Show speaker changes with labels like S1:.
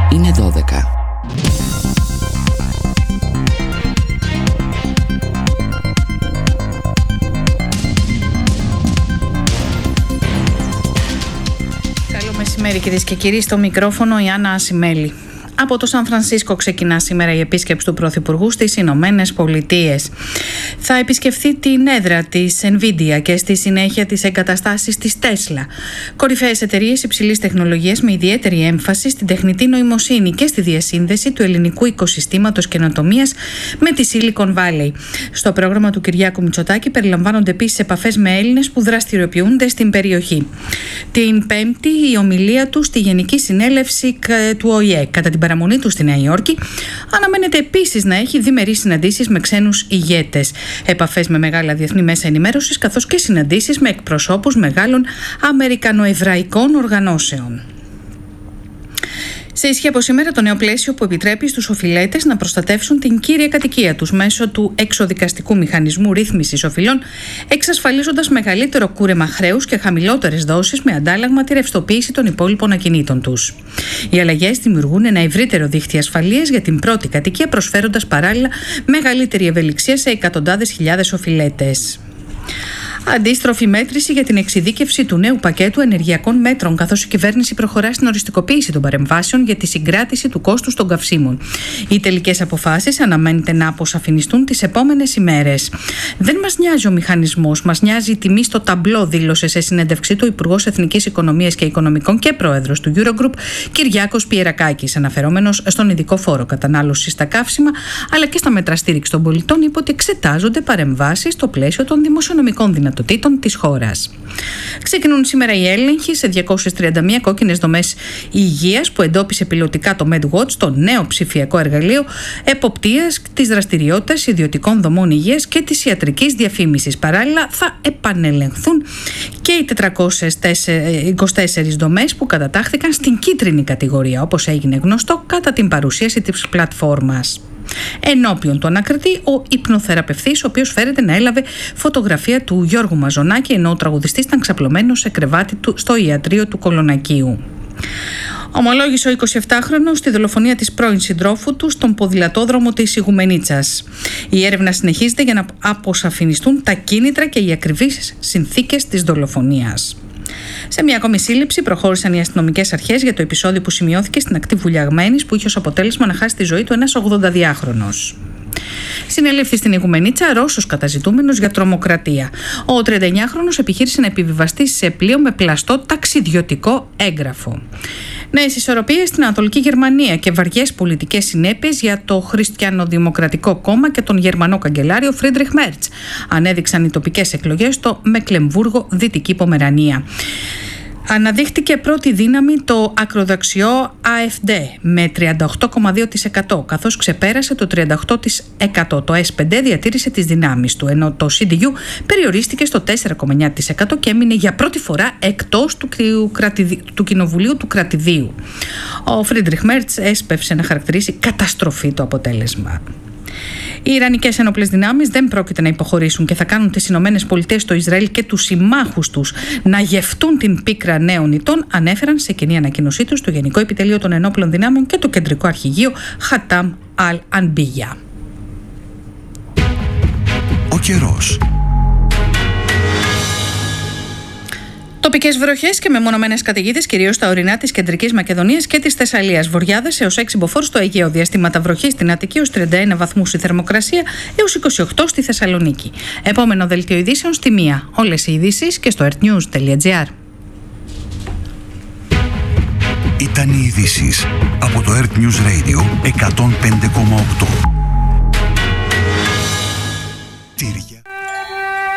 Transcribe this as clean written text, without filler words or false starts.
S1: Είναι 12.
S2: Καλό μεσημέρι κυρίες και κύριοι, στο μικρόφωνο η Άννα Ασημέλη. Από το Σαν Φρανσίσκο ξεκινά σήμερα η επίσκεψη του Πρωθυπουργού στις Ηνωμένες Πολιτείες. Θα επισκεφθεί την έδρα της Nvidia και στη συνέχεια τις εγκαταστάσεις της Tesla. Κορυφαίες εταιρείες υψηλής τεχνολογίας με ιδιαίτερη έμφαση στην τεχνητή νοημοσύνη και στη διασύνδεση του ελληνικού οικοσυστήματος καινοτομίας με τη Silicon Valley. Στο πρόγραμμα του Κυριάκου Μητσοτάκη περιλαμβάνονται επίσης επαφές με Έλληνες που δραστηριοποιούνται στην περιοχή. Την Πέμπτη η ομιλία του στη Γενική Συνέλευση του ΟΗΕ. Κατά την παραμονή του στη Νέα Υόρκη, αναμένεται επίσης να έχει διμερείς συναντήσεις με ξένους ηγέτες, επαφές με μεγάλα διεθνή μέσα ενημέρωσης, καθώς και συναντήσεις με εκπροσώπους μεγάλων αμερικανοεβραϊκών οργανώσεων. Σε ισχύ από σήμερα το νέο πλαίσιο που επιτρέπει στους οφειλέτες να προστατεύσουν την κύρια κατοικία τους μέσω του εξοδικαστικού μηχανισμού ρύθμισης οφειλών, εξασφαλίζοντας μεγαλύτερο κούρεμα χρέους και χαμηλότερες δόσεις με αντάλλαγμα τη ρευστοποίηση των υπόλοιπων ακινήτων τους. Οι αλλαγές δημιουργούν ένα ευρύτερο δίχτυ ασφαλείας για την πρώτη κατοικία, προσφέροντας παράλληλα μεγαλύτερη ευελιξία σε εκατοντάδες χιλιάδες οφειλέτες. Αντίστροφη μέτρηση για την εξειδίκευση του νέου πακέτου ενεργειακών μέτρων, καθώς η κυβέρνηση προχωρά στην οριστικοποίηση των παρεμβάσεων για τη συγκράτηση του κόστους των καυσίμων. Οι τελικές αποφάσεις αναμένεται να αποσαφινιστούν τις επόμενες ημέρες. Δεν μας νοιάζει ο μηχανισμός, μας νοιάζει η τιμή στο ταμπλό, δήλωσε σε συνέντευξή του ο Υπουργός Εθνικής Οικονομίας και Οικονομικών και Πρόεδρος του Eurogroup, Κυριάκος Πιερακάκης, αναφερόμενος στον ειδικό φόρο κατανάλωσης στα καύσιμα αλλά και στα μέτρα στήριξης των πολιτών, είπε ότι εξετάζονται παρεμβάσεις στο πλαίσιο των δημοσιονομικών δυνατοτήτων της χώρας. Ξεκινούν σήμερα οι έλεγχοι σε 231 κόκκινες δομές υγείας που εντόπισε πιλωτικά το MedWatch, το νέο ψηφιακό εργαλείο εποπτείας της δραστηριότητας ιδιωτικών δομών υγείας και της ιατρικής διαφήμισης. Παράλληλα θα επανελεγχθούν και οι 424 δομές που κατατάχθηκαν στην κίτρινη κατηγορία, όπως έγινε γνωστό κατά την παρουσίαση της πλατφόρμας. Ενώπιον του ανακριτή ο υπνοθεραπευτής, ο οποίος φέρεται να έλαβε φωτογραφία του Γιώργου Μαζονάκη, ενώ ο τραγουδιστής ήταν ξαπλωμένος σε κρεβάτι του στο ιατρείο του Κολονακίου. Ομολόγησε ο 27χρονος τη δολοφονία της πρώην συντρόφου του στον ποδηλατόδρομο της Ιγουμενίτσας. Η έρευνα συνεχίζεται για να αποσαφινιστούν τα κίνητρα και οι ακριβείς συνθήκες της δολοφονίας. Σε μια ακόμη σύλληψη προχώρησαν οι αστυνομικές αρχές για το επεισόδιο που σημειώθηκε στην ακτή Βουλιαγμένης, που είχε ως αποτέλεσμα να χάσει τη ζωή του ένας 82χρονος. Συνελήφθη στην Ιγουμενίτσα Ρώσος καταζητούμενος για τρομοκρατία. Ο 39χρονος επιχείρησε να επιβιβαστεί σε πλοίο με πλαστό ταξιδιωτικό έγγραφο. Νέες ισορροπίες στην Ανατολική Γερμανία και βαριές πολιτικές συνέπειες για το Χριστιανοδημοκρατικό Κόμμα και τον Γερμανό καγκελάριο Φρίντριχ Μέρτς ανέδειξαν οι τοπικές εκλογές στο Μεκλεμβούργο, Δυτική Πομερανία. Αναδείχτηκε πρώτη δύναμη το ακροδεξιό AfD με 38,2%, καθώς ξεπέρασε το 38%. Το S5 διατήρησε τις δυνάμεις του, ενώ το CDU περιορίστηκε στο 4,9% και έμεινε για πρώτη φορά εκτός του Κοινοβουλίου του Κρατηδίου. Ο Φρίντριχ Μέρτς έσπευσε να χαρακτηρίσει καταστροφή το αποτέλεσμα. Οι Ιρανικές ενόπλες δυνάμεις δεν πρόκειται να υποχωρήσουν και θα κάνουν τις Ηνωμένες Πολιτείες, το Ισραήλ και τους συμμάχους τους να γευτούν την πίκρα νέων ηττών, ανέφεραν σε κοινή ανακοίνωσή τους το Γενικό Επιτελείο των Ενόπλων Δυνάμεων και το Κεντρικό Αρχηγείο Χατάμ Αλ-Ανμπίγια.
S3: Ο καιρός.
S2: Τοπικές βροχές και μεμονωμένες καταιγίδες κυρίως στα ορεινά της Κεντρικής Μακεδονίας και της Θεσσαλίας. Βορειάδες έως 6 μποφόρ στο Αιγαίο. Διαστήματα βροχής στην Αττική ως 31 βαθμούς η θερμοκρασία έως 28 στη Θεσσαλονίκη. Επόμενο δελτίο ειδήσεων στη 1. Όλες οι ειδήσεις και στο earthnews.gr.
S3: Ήταν οι ειδήσεις από το Earth News Radio 105,8.